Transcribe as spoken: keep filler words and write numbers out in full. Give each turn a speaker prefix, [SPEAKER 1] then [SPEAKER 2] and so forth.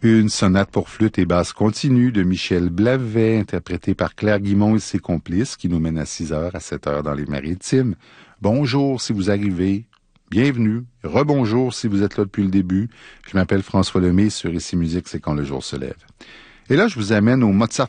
[SPEAKER 1] Une sonate pour flûte et basse continue de Michel Blavet, interprétée par Claire Guimond et ses complices, qui nous mène à six heures à sept heures dans les Maritimes. Bonjour si vous arrivez, bienvenue, rebonjour si vous êtes là depuis le début. Je m'appelle François Lemay, sur Ici Musique, c'est quand le jour se lève. Et là, je vous amène au Mozart